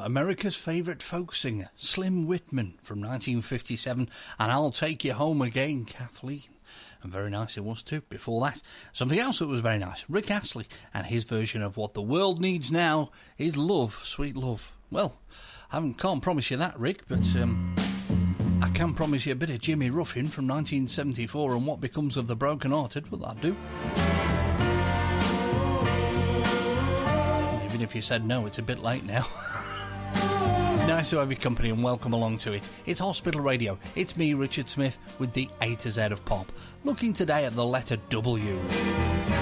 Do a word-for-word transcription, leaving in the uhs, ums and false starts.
America's favourite folk singer, Slim Whitman, from nineteen fifty-seven, and I'll Take You Home Again, Kathleen. And very nice it was too. Before that, something else that was very nice, Rick Astley, and his version of What the World Needs Now is Love, Sweet Love. Well, I can't promise you that, Rick, but um, I can promise you a bit of Jimmy Ruffin from nineteen seventy-four and What Becomes of the Broken Hearted. Will that do? Even if you said no, it's a bit late now. Nice to have your company and welcome along to it. It's Hospital Radio. It's me, Richard Smith, with the A to Z of pop. Looking today at the letter W.